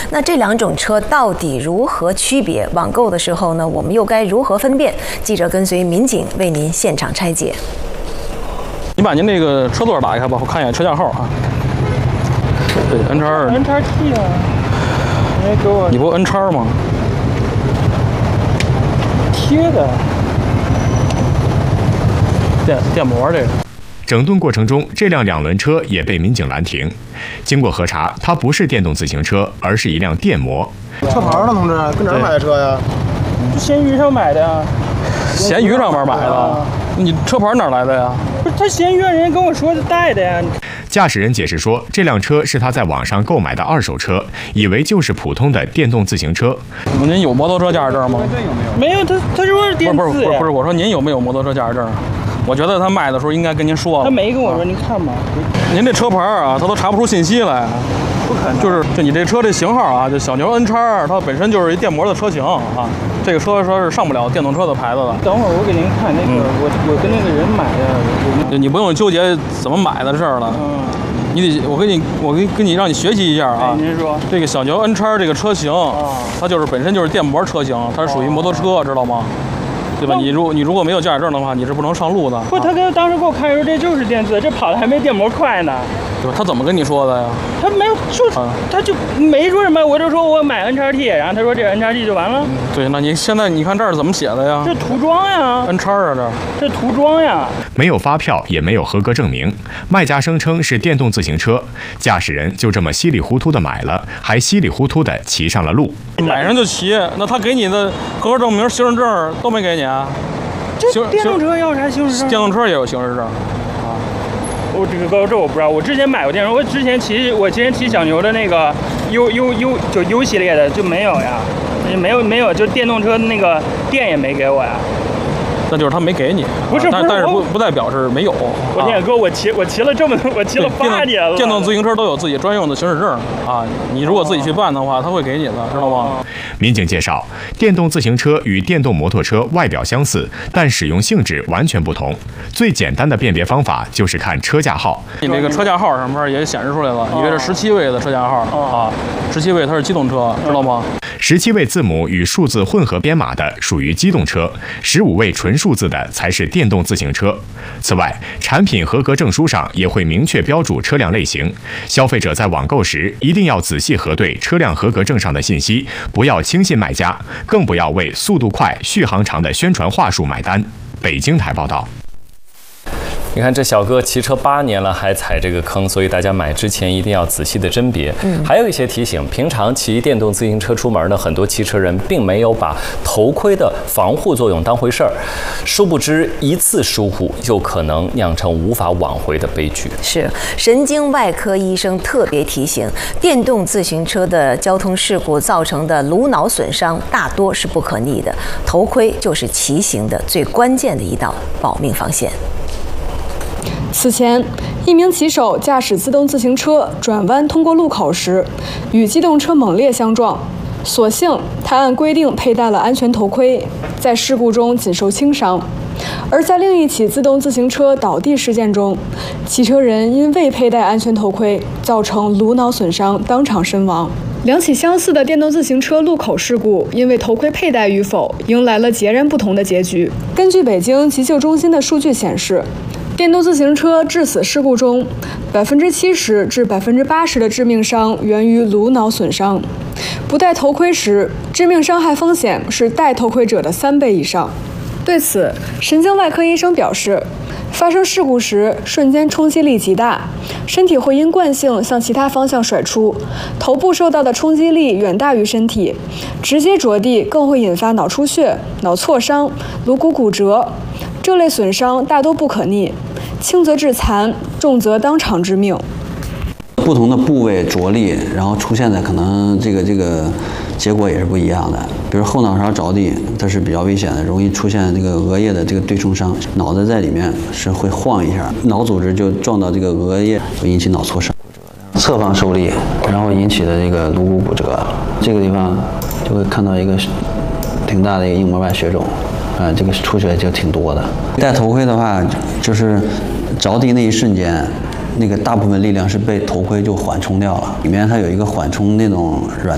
那这两种车到底如何区别？网购的时候呢，我们又该如何分辨？记者跟随民警为您现场拆解。 你把您那个车座打开吧，我看一眼车架号啊。对，N-T 啊。你不 N 叉吗？贴的。电膜这个。 整顿过程中，这辆2轮车也被民警拦停。经过核查，它不是电动自行车，而是一辆电摩。 车牌呢，同志？跟哪儿买的车呀？ 就闲鱼上买的呀。闲鱼上面买的？你车牌哪来的呀？ 不是，他闲鱼上人跟我说是带的呀。 驾驶人解释说，这辆车是他在网上购买的2手车，以为就是普通的电动自行车。 您有摩托车驾驶证吗？ 没有，他说是电自呀。 不是，我说您有没有摩托车驾驶证？我觉得他卖的时候应该跟您说了。 他没跟我说，您看吧。 您这车牌啊，他都查不出信息来。 不可能。 就你这车这型号啊，就小牛 N 叉，它本身就是一电摩的车型啊。这个车说是上不了电动车的牌子的。 等会儿我给您看那个，我跟那个人买的。 你不用纠结怎么买的事儿了。你得，我跟你让你学习一下啊。 您说。 这个小牛 N 叉这个车型，它就是本身就是电摩车型，它是属于摩托车，知道吗？对吧？你如果没有驾驶证的话，你是不能上路的。 不，他当时给我看说这就是电自，这跑的还没电摩快呢。 对吧？他怎么跟你说的呀？ 他没有说，他就没说什么，我就说我买 N-T， 然后他说这 N-T 就完了。 对，那你现在你看这儿怎么写的呀？ 这涂装呀 ，N 叉啊， 这涂装呀。 没有发票，也没有合格证明，卖家声称是电动自行车，驾驶人就这么稀里糊涂的买了，还稀里糊涂的骑上了路。 买上就骑，那他给你的合格证明、行驶证都没给你啊？ 这电动车要啥行驶证？ 电动车也有行驶证。 我这我不知道，我之前买过电动车，我之前骑小牛的那个 U 系列的就没有呀，没有，就电动车那个电也没给我呀。 那就是他没给你， 不是， 但是不代表是没有。 我天哥，我骑了这么多，我骑了8年了。 电动自行车都有自己专用的行驶证啊，你如果自己去办的话，他会给你的，知道吗？ 民警介绍，电动自行车与电动摩托车外表相似，但使用性质完全不同。最简单的辨别方法就是看车架号。 你这个车架号上面也显示出来了，你这是17位的车架号啊，17位它是机动车，知道吗 ？17位字母与数字混合编码的属于机动车，15位纯数字的才是电动自行车。此外，产品合格证书上也会明确标注车辆类型。消费者在网购时一定要仔细核对车辆合格证上的信息，不要轻信卖家，更不要为速度快、续航长的宣传话术买单。北京台报道。 你看这小哥骑车8年了还踩这个坑，所以大家买之前一定要仔细的甄别。还有一些提醒，平常骑电动自行车出门呢，很多骑车人并没有把头盔的防护作用当回事儿，殊不知一次疏忽就可能酿成无法挽回的悲剧。 是，神经外科医生特别提醒，电动自行车的交通事故造成的颅脑损伤大多是不可逆的，头盔就是骑行的最关键的一道保命防线。 此前，一名骑手驾驶自动自行车转弯通过路口时，与机动车猛烈相撞，所幸他按规定佩戴了安全头盔，在事故中仅受轻伤。而在另一起自动自行车倒地事件中，骑车人因未佩戴安全头盔，造成颅脑损伤，当场身亡。两起相似的电动自行车路口事故，因为头盔佩戴与否，迎来了截然不同的结局。根据北京急救中心的数据显示，电动自行车致死事故中，70%至80%的致命伤源于颅脑损伤。不戴头盔时，致命伤害风险是戴头盔者的3倍以上。对此，神经外科医生表示，发生事故时瞬间冲击力极大，身体会因惯性向其他方向甩出，头部受到的冲击力远大于身体，直接着地更会引发脑出血、脑挫伤、颅骨骨折。这类损伤大多不可逆，轻则致残，重则当场致命。 不同的部位着力，然后出现的可能这个结果也是不一样的。比如后脑勺着地，它是比较危险的，容易出现这个额叶的这个对冲伤，脑子在里面是会晃一下，脑组织就撞到这个额叶，会引起脑挫伤。侧方受力，然后引起的这个颅骨骨折，这个地方就会看到一个挺大的一个硬膜外血肿。这个出血就挺多的。戴头盔的话，就是着地那一瞬间，那个大部分力量是被头盔就缓冲掉了，里面它有一个缓冲那种软